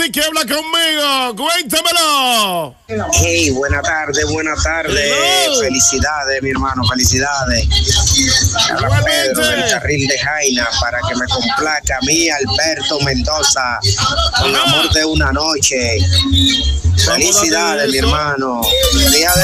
sí que habla conmigo. Cuéntamelo. Hey, buena tarde. Hello. Felicidades, mi hermano, felicidades. Habla Pedro del carril de Jaina para que me complaca a mí, Alberto Mendoza, con Amor de una Noche. Felicidades, mi hermano. Día de